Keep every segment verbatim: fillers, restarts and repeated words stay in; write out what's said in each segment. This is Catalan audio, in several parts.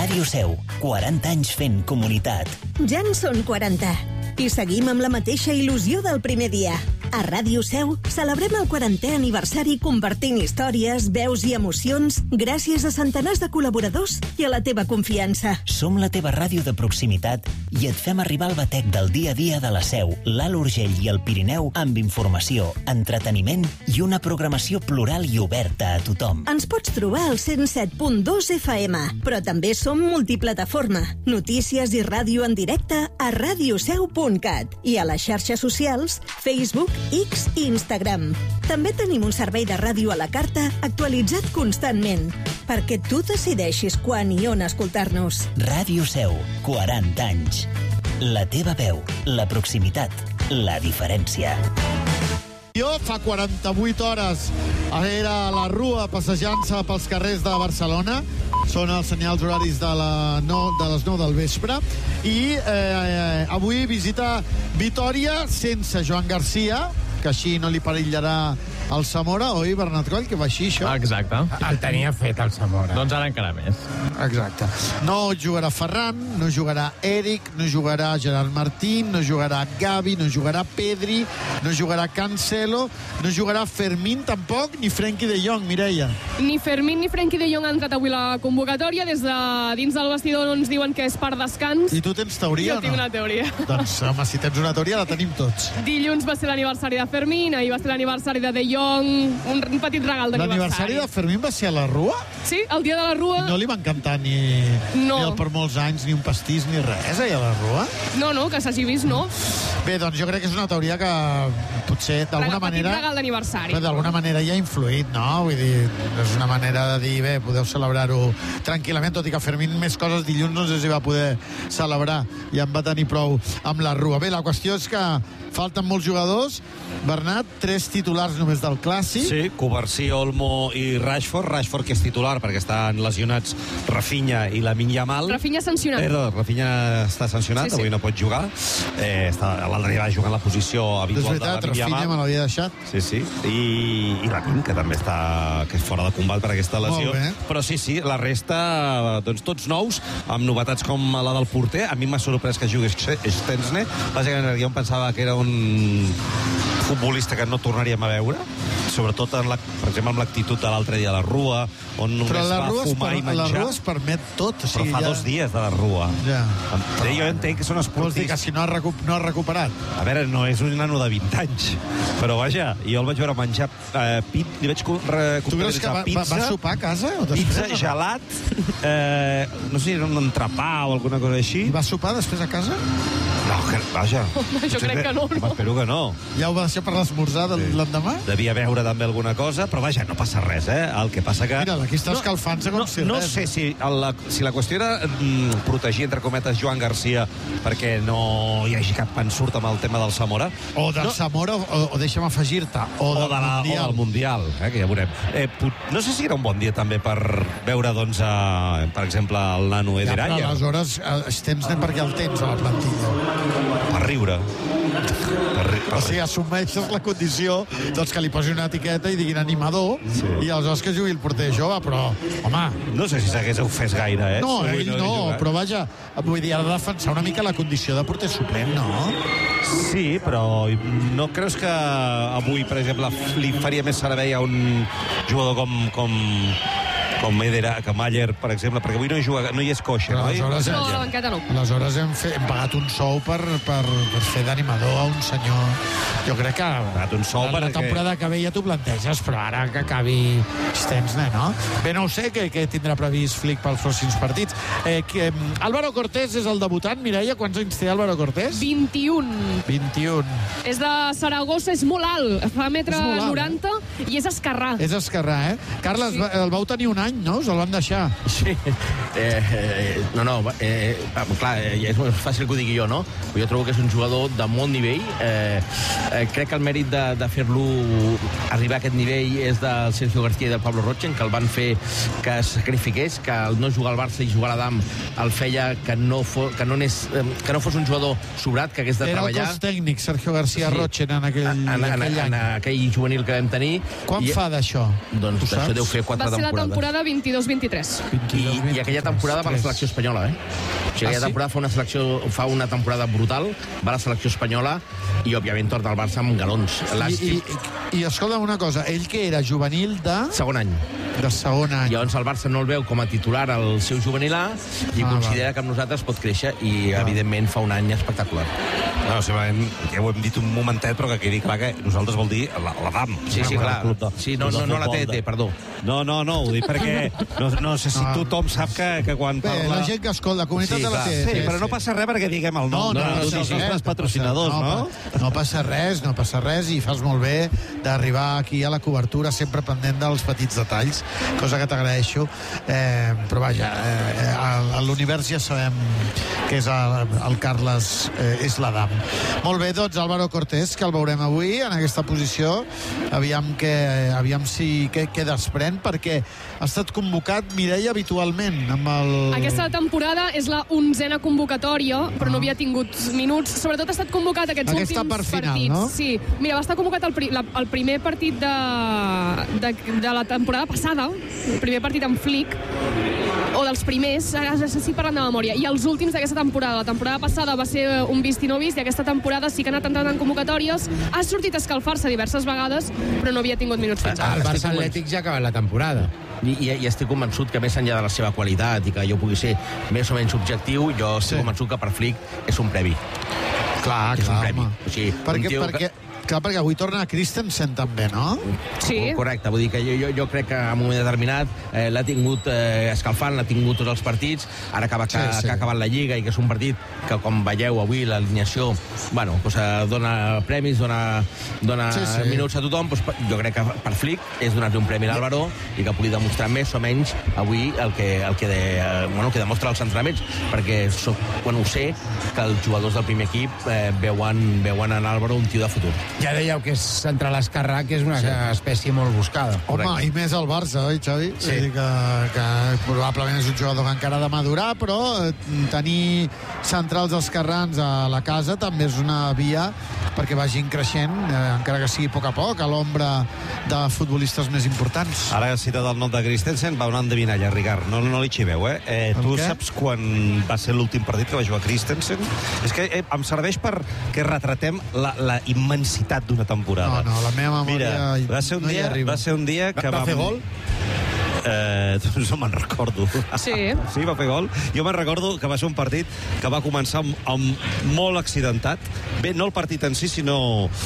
Ràdio Seu, quaranta anys fent comunitat. Ja en són quaranta. I seguim amb la mateixa il·lusió del primer dia. A Ràdio Seu celebrem el quarantè aniversari compartint històries, veus i emocions gràcies a centenars de col·laboradors i a la teva confiança. Som la teva ràdio de proximitat i et fem arribar el batec del dia a dia de la Seu, l'Alt Urgell i el Pirineu amb informació, entreteniment i una programació plural i oberta a tothom. Ens pots trobar al cent set punt dos F M, però també som multiplataforma. Notícies i ràdio en directe a radioseu punt cat i a les xarxes socials Facebook, X i Instagram. També tenim un servei de ràdio a la carta actualitzat constantment, perquè tu decideixis quan i on escoltar-nos. Ràdio Seu, quaranta anys. La teva veu, la proximitat, la diferència. Jo fa quaranta-vuit hores era a la Rua passejant-se pels carrers de Barcelona. Són els senyals horaris de, la nou, de les nou del vespre. I eh, avui visita Vitòria sense Joan Garcia, que així no li perillarà el Zamora, oi, Bernat Coll, que va així, això? Exacte. El tenia fet, el Zamora. Doncs ara encara més. Exacte. No jugarà Ferran, no jugarà Eric, no jugarà Gerard Martín, no jugarà Gavi, no jugarà Pedri, no jugarà Cancelo, no jugarà Fermín tampoc, ni Frenkie de Jong, Mireia. Ni Fermín ni Frenkie de Jong han entrat avui la convocatòria. Des de dins del vestidor ens diuen que és per descans. I tu tens teoria jo o no? Jo tinc una teoria. Doncs, home, si tens una teoria la tenim tots. Dilluns va ser l'aniversari de Fermín, ahir va ser l'aniversari de De Jong, un, un petit regal d'aniversari. L'aniversari de Fermín va ser a la Rua? Sí, el dia de la Rua. I no li van cantar ni, no. ni el per molts anys, ni un pastís, ni res, eh, a la Rua? No, no, que s'hagi vist, no. Bé, doncs jo crec que és una teoria que potser d'alguna manera... Petit regal d'aniversari. Però d'alguna manera ja ha influït, no? Vull dir, és una manera de dir, bé, podeu celebrar-ho tranquil·lament, tot i que Fermín més coses dilluns no sé si va poder celebrar i en va tenir prou amb la Rua. Bé, la qüestió és que falten molts jugadors. Bernat, tres titulars només del Clàssic. Sí, Covarsí, Olmo i Rashford. Rashford que és titular perquè estan lesionats Rafinha i Lamine Yamal. Rafinha sancionat. Eh, no, Rafinha està sancionat, sí, sí. Avui no pot jugar. Eh, està, l'altre dia va jugar en la posició habitual veritat, de Lamine Yamal. Rafinha me l'havia deixat. Sí, sí. I, i Lamine, que també està que és fora de combat per aquesta lesió. Però sí, sí, la resta, doncs tots nous, amb novetats com la del porter. A mi m'ha sorprès que jugui Szczęsny. Bàsicament, jo em pensava que era un futbolista que no tornaríem a veure, sobretot en la, per exemple amb l'actitud de l'altre dia a la Rua, on només va fumar per, i menjar. La Rua es permet tot. O sigui, però fa ja... dos dies de la Rua. Ja. Però... Jo entenc que són esportistes. Vols dir que si no ha, recu... no ha recuperat? A veure, no és un nano de vint anys, però vaja, jo el vaig veure menjar eh, pit, li vaig Tu creus que va, pizza, va, va sopar a casa? O pizza, gelat, eh, no sé si era un entrepà o alguna cosa així. I va sopar després a casa? No, que, vaja. Home, jo crec que no, no. Espero que no. Ja ho va deixar per l'esmorzar sí. l'endemà? Devia veure també alguna cosa, però vaja, no passa res, eh? El que passa que... Mira, aquí està no, escalfant-se com no, si no res. No sé si la, si la qüestió era mm, protegir, entre cometes, Joan Garcia perquè no hi hagi cap ensurt amb el tema del Zamora. O del no, Zamora, o, o deixa'm afegir-te, o, o, del de la, Mundial. o del Mundial, eh, que ja veurem. Eh, put, no sé si era un bon dia també per veure, doncs, a, per exemple, el nano Eder Ayer. Ja, però aleshores estem perquè el tens a la plantilla. Per riure. Per ri, per o sigui, assumeixes la condició doncs que li posi una etiqueta i diguin animador sí. i aleshores que jugui el porter jove, però, home... No sé si s'hagués ofès gaire, eh? No, ell no, no però vaja, vull dir, ha de defensar una mica la condició de porter suplent, no? Sí, però no creus que avui, per exemple, li faria més servei a un jugador com... com com Eder, com Ayer, per exemple, perquè avui no hi, juga, no hi és coixa, no? Aleshores, no, la banqueta no. Aleshores hem, fet, hem pagat un sou per, per, per fer d'animador a un senyor... Jo crec que pagat un sou la, la temporada que ve ja t'ho planteges, però ara que acabi Szczęsny, no? Bé, no ho sé, què, què tindrà previst Flick pels pròxims partits. Eh, que, Álvaro Cortés és el debutant, Mireia, quants anys té Álvaro Cortés? vint-i-un. vint-i-un. És de Saragossa, és molt alt, fa metre noranta eh? I és esquerrà. És esquerrà, eh? Carles, sí. el vau tenir un any, no? Us el van deixar. Sí. Eh, eh, no, no, eh, clar, eh, és fàcil que ho digui jo, no? Jo trobo que és un jugador de molt nivell. Eh, eh, crec que el mèrit de, de fer-lo arribar a aquest nivell és del Sergio García i del Pablo Rochen, que el van fer que es sacrifiqués, que el no jugar al Barça i jugar a l'Adam el feia que no, fos, que, no anés, que no fos un jugador sobrat, que hagués de Era treballar. Era el cos tècnic, Sergio García sí. Rochen, en aquell, en, en, aquell en, any. En aquell juvenil que vam tenir. Quan I, fa d'això? Doncs això deu fer quatre temporades. Va ser la temporada temporada vint-i-dos vint-i-tres. I, I aquella temporada va a la selecció espanyola, eh? O sigui, aquella temporada fa una, selecció, fa una temporada brutal, va a la selecció espanyola i, òbviament, torna al Barça amb galons. I, i, i, i escolta'm una cosa, ell que era juvenil de... Segon any. De segon any. Llavors el Barça no el veu com a titular al seu juvenil A i ah, considera va. que amb nosaltres pot créixer i, ah. evidentment, fa un any espectacular. No, simplement, que ho hem dit un momentet, però que quedi clar que nosaltres vol dir la, la D A M. Sí, sí, clar. De, sí, no, no, no la T T, perdó. No, no, no, ho dic perquè no, no sé si ah. tothom sap que, que quan Bé, parla... la gent que escolta, la comunitat sí, de la T T. Sí, però no passa res perquè diguem el nom. No, no, no, no, no, sí, no, no, patrocinadors, no? No, no passa res, no passa res, i fas molt bé d'arribar aquí a la cobertura sempre pendent dels petits detalls, cosa que t'agraeixo. Eh, però vaja, eh, a l'univers ja sabem que és el, el Carles, eh, és la D A M. Molt bé, doncs, Álvaro Cortés, que el veurem avui en aquesta posició. Aviam, que, aviam si què, què desprèn, perquè ha estat convocat, Mireia, habitualment amb el... Aquesta temporada és la onzena convocatòria, però no havia tingut minuts. Sobretot ha estat convocat aquests Aquesta últims per final, partits. No? Sí. Mira, va estar convocat el, pri, la, el primer partit de, de, de la temporada passada, el primer partit amb Flick, o dels primers, ara ja estic parlant de memòria, i els últims d'aquesta temporada. La temporada passada va ser un vist i no vist, i aquesta temporada sí que ha anat entrant en convocatòries, ha sortit a escalfar-se diverses vegades, però no havia tingut minuts fins ara. El Barça Atlètic ja ha acabat la temporada. I, i, i estic convençut que més enllà de la seva qualitat i que jo pugui ser més o menys objectiu, jo estic sí. convençut que per Flick és un previ. Clar, és clar, un previ. home. O sigui, perquè, un tio perquè, que... clar, perquè avui torna a Christensen també, no? Sí. Correcte, vull dir que jo, jo, jo crec que en un moment determinat eh, l'ha tingut eh, escalfant, l'ha tingut tots els partits, ara que, que, sí, sí. que ha acabat la Lliga i que és un partit que, com veieu avui, l'alineació, bueno, pues, dona premis, dona, dona sí, sí. minuts a tothom, pues, jo crec que per Flick és donar-li un premi a l'Álvaro i que pugui demostrar més o menys avui el que, el que, de, eh, bueno, que demostra els entrenaments, perquè soc, bueno, ho sé que els jugadors del primer equip eh, veuen, veuen en Álvaro un tio de futur. Ja dèieu que és central esquerrà, que és una sí. espècie molt buscada. Home, correcte. I més al Barça, oi, Xavi? Sí. Dir que, que probablement és un jugador que encara ha de madurar, però tenir centrals esquerrans a la casa també és una via perquè vagin creixent, eh, encara que sigui a poc a poc, a l'ombra de futbolistes més importants. Ara has citat el nom de Christensen, va una endevinalla, Ricard, no, no li xiveu, eh? eh tu què? Saps quan va ser l'últim partit que va jugar Christensen? És que eh, em serveix per que retratem la, la immensitat d'una temporada. No, no, la meva memòria... Mira, va ser un no dia, va ser un dia que va, va vam... fer gol? Eh, doncs no me'n recordo. Sí. Sí, va fer gol. Jo me'n recordo que va ser un partit que va començar amb, amb molt accidentat. Bé, no el partit en si, sinó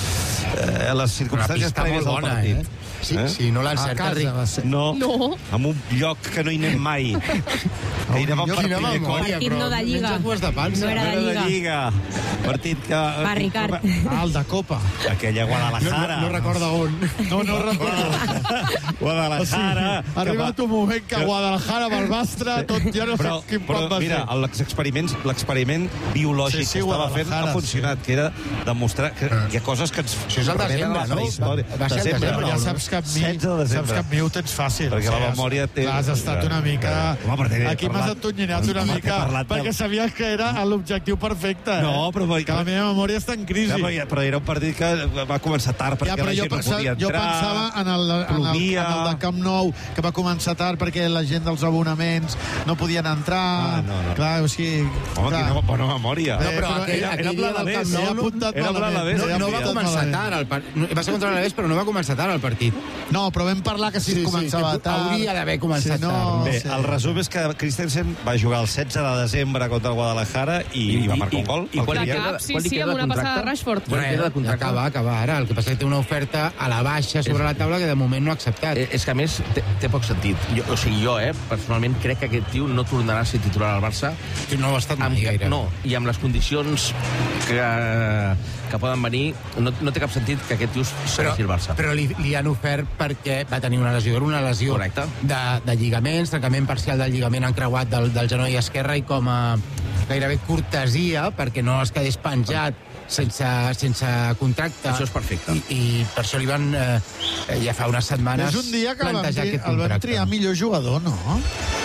eh, les circumstàncies prèvies del partit. Eh? Sí, eh? sí, no l'encerta, Ric. No, no, en un lloc que no hi anem mai. Que hi anem per primer cop. Partit no de Lliga. No era de Lliga. Partit que... Va, Ricard. Ah, el de Copa. Aquella Guadalajara. No, no, no recorda on. No, no recorda. Guadalajara. O sigui, ha arribat un moment que Guadalajara, Balbastre, tot ja no però, sé quin però, pot va mira, ser. L'experiment l'experiment biològic sí, sí, que estava fent ha funcionat, sí. que era demostrar que hi ha coses que ens... Això és el desembre, no? Va, va ser el desembre, ja saps que amb mi, saps que amb mi ho tens fàcil. Perquè la memòria té... Clar, has estat una mica... Aquí m'has atonyirat una mica, perquè sabies que era l'objectiu perfecte. No, però... Que la meva memòria està en crisi. Però era un partit que va començar tard, perquè la gent no podia entrar. Jo pensava en el, en el, en el de Camp Nou, que va començar tard perquè la gent dels abonaments no podien entrar. Ah, no, no. Clar, o sigui... Home, quina bona memòria. No, però aquell, era, aquell era dia del Camp Nou, era Blanavés. No, no va començar tard el partit. Va ser contra l'Alavés, però no va començar tard el partit. No, però vam parlar que si sí, començava sí, tard... Hauria d'haver començat sí, no, tard. Bé, sí. el resum és que Christensen va jugar el setze de desembre contra el Guadalajara i, I, i va marcar un gol. I, i quan de cap, sí, sí, amb una passada de Rashford. Res, acaba, acaba ara. El que passa que té una oferta a la baixa sobre la taula que de moment no ha acceptat. Eh, és que, a més, té, té poc sentit. Jo, o sigui, jo, eh, personalment, crec que aquest tio no tornarà a ser titular al Barça. No ha estat mai gaire. No, i amb les condicions que, que poden venir, no, no té cap sentit que aquest tio segueixi el Barça. Però li, li han ofert perquè va tenir una lesió, una lesió de, de lligaments, trencament parcial del lligament encreuat del, del genoll esquerre, i com a gairebé cortesia, perquè no es quedés penjat sense, sense contracte. Això és perfecte. I, i per això li van, eh, ja fa unes setmanes, és un dia que el van, plantejar tri, aquest el van contracte. triar millor jugador, no?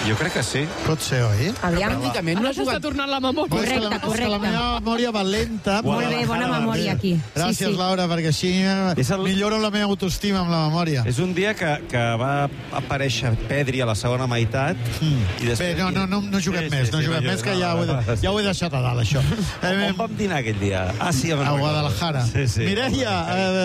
Jo crec que sí. Pot ser, oi? Aviam. Pràcticament no ha jugat... S'està tornant la memòria. Correcte, la, correcte. La meva memòria va lenta. Molt bé, bona memòria aquí. Gràcies, sí, sí. Laura, perquè així el... milloro la meva autoestima amb la memòria. És un dia que, que va aparèixer Pedri a la segona meitat. Mm. I després... Bé, no, no, no, no juguem sí, més, sí, no juguem sí, més, no, que ja, no, ho he, ja ho he deixat a dalt, això. On, on vam dinar aquell dia? Ah, sí, a, a Guadalajara. Sí, sí. Mireia,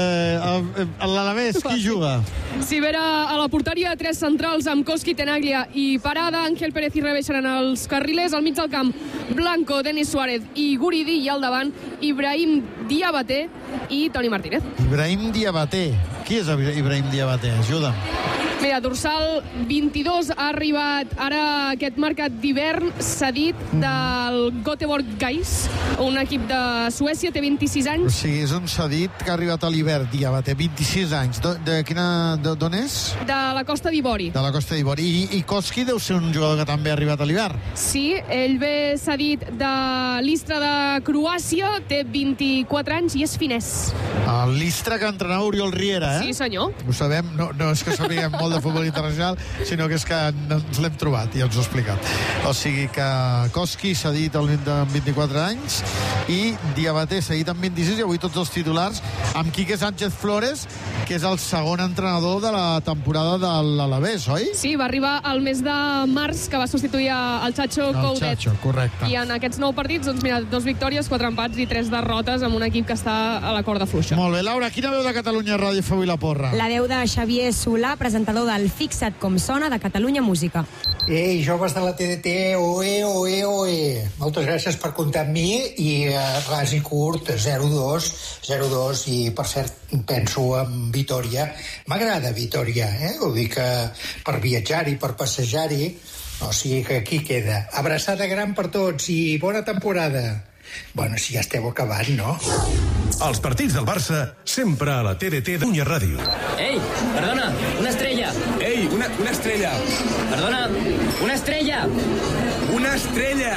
eh, a l'Alavés, qui juga? Cibera a la porteria, tres centrals amb Koski, Tenaglia i Parada. Ángel Pérez i Rebe seran els carrilers. Al mig del camp, Blanco, Denis Suárez i Guridi. I al davant, Ibrahim Diabaté i Toni Martínez. Ibrahim Diabaté. Qui és Ibrahim Diabaté? Ajuda'm. Mira, dorsal vint-i-dos ha arribat ara aquest mercat d'hivern cedit del Göteborg Gais, un equip de Suècia, té vint-i-sis anys. O sigui, és un cedit que ha arribat a l'hivern, Diabaté, vint-i-sis anys. De, de quina, d'on és? De la Costa d'Ivori. De la Costa d'Ivori. I, I Koski deu ser un jugador que també ha arribat a l'hivern. Sí, ell ve cedit de l'Istra de Croàcia, té vint-i-quatre anys i és finès. L'Istra que entrenava Oriol Riera, eh? Sí, senyor. Ho sabem, no, no és que sapiguem molt de futbol internacional, sinó que és que ens l'hem trobat i ens ho he explicat. O sigui que Koski s'ha dit amb vint-i-quatre anys i Diabaté s'ha dit amb vint-i-sis i avui tots els titulars amb Quique Sánchez Flores, que és el segon entrenador de la temporada de l'Alavés, oi? Sí, va arribar al mes de març, que va substituir el Chacho Coudet. El Chacho, correcte. I en aquests nou partits, doncs mira, dos victòries, quatre empats i tres derrotes amb un equip que està a la corda fluixa. Molt bé, Laura, quina veu de Catalunya Ràdio fa avui la porra? La veu de Xavier Solà, presentador del Fixa't com sona de Catalunya Música. Ei, joves de la T D T, oe, oe, oe. Moltes gràcies per comptar amb mi i uh, ras i curt, zero dos, zero dos, i per cert penso en Vitòria. M'agrada Vitòria, eh? Vull dir que per viatjar-hi, per passejar-hi, o sigui que aquí queda. Abraçada gran per tots i bona temporada. Bueno, si ja esteu acabant, no? Els partits del Barça sempre a la T D T de Catalunya Ràdio. Ei, perdona, una estrella. Ei, una, una estrella. Perdona, una estrella. Una estrella.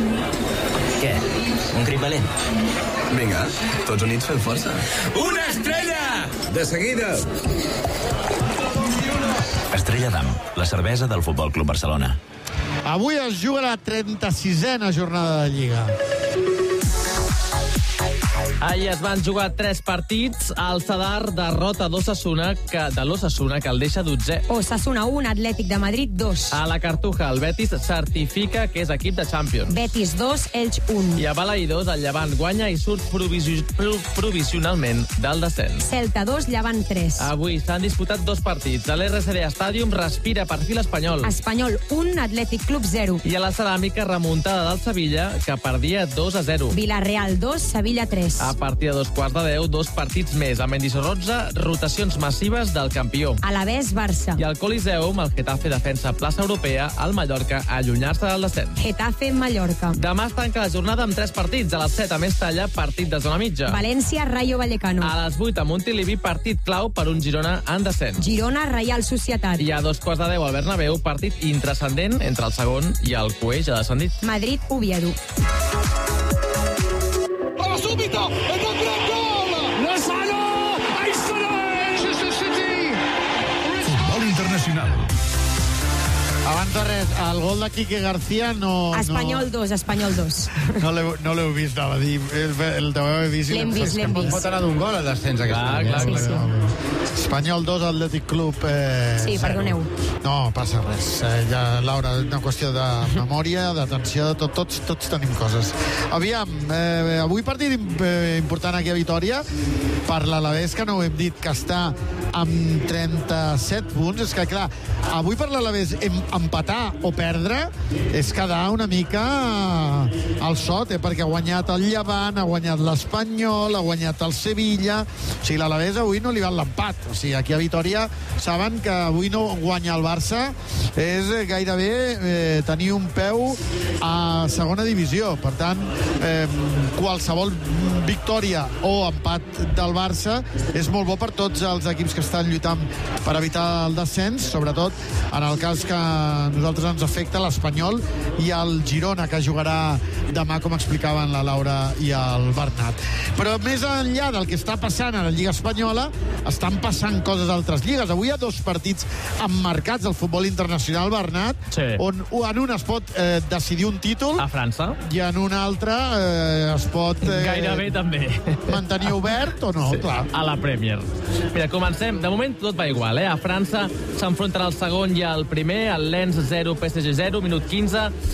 Què? Un crit valent? Vinga, tots units fem força. Una estrella! De seguida. Estrella d'Am, la cervesa del Futbol Club Barcelona. Avui es juga la trenta-sisena jornada de Lliga. Ahir es van jugar tres partits. El Sadar derrota d'Osasuna, que, de l'Osasuna, que el deixa dotzè. Osasuna un, Atlètic de Madrid dos. A la Cartuja, el Betis certifica que és equip de Champions. Betis dos, Elx un. I a Balaí dos, el Llevant guanya i surt provisi provisionalment del descens. Celta dos, Llevant tres. Avui s'han disputat dos partits. A l'R C D Stadium respira per fi l'Espanyol. Espanyol un, Atlètic Club zero. I a la Ceràmica, remuntada del Sevilla, que perdia dos a zero. Villarreal dos, Sevilla tres. A partir de dos quarts de deu, dos partits més. A Mendizorroza, rotacions massives del campió. Alavés, Barça. I al Coliseum, el Getafe defensa plaça europea, al Mallorca allunyar-se del descens. Getafe, Mallorca. Demà es tanca la jornada amb tres partits. A les set, a Mestalla, partit de zona mitja. València, Rayo Vallecano. A les vuit, a Montilivi, partit clau per un Girona en descens. Girona, Reial Societat. I a dos quarts de deu, al Bernabéu, partit intrascendent entre el segon i el coeix ha descendit. Madrid, Oviedo. Palla subito! E col gran gol! Lozano! Manchester City! Futbol internacional. Abans de res, el gol de Quique García no... Espanyol dos, Espanyol dos. No l'heu no vist, anava a dir. El, el deveu haver vist. L'hem vist, l'hem vist. Pot anar d'un gol al descens, aquesta. Clar, clar, sí, clar. sí. Espanyol dos, Atlètic Club eh, Sí, perdoneu. No, passa res. Eh, ja, Laura, una qüestió de memòria, d'atenció, tot, tots, tots tenim coses. Aviam, eh, avui partit eh, important aquí a Vitòria per l'Alavés, que no ho hem dit, que està amb trenta-set punts. És que, clar, avui per l'Alavés em, empatar o perdre és quedar una mica al sot, eh, perquè ha guanyat el Llevant, ha guanyat l'Espanyol, ha guanyat el Sevilla. O sigui, l'Alavés avui no li val l'empat. O sigui, aquí a Vitòria saben que avui no guanya el Barça és gairebé eh, tenir un peu a segona divisió. Per tant, eh, qualsevol victòria o empat del Barça és molt bo per tots els equips que estan lluitant per evitar el descens, sobretot en el cas que a nosaltres ens afecta l'Espanyol i el Girona, que jugarà demà, com explicaven la Laura i el Bernat. Però més enllà del que està passant a la Lliga Espanyola, estan passant coses a altres lligues. Avui hi ha dos partits emmarcats al futbol internacional, Bernat, sí. on en un es pot eh, decidir un títol. A França. I en un altre eh, es pot... Eh, Gairebé també. Mantenir obert o no, sí. clar. A la Premier. Mira, comencem. De moment tot va igual, eh? A França s'enfronten el segon i el primer, el Lens zero, P S G zero, minut quinze.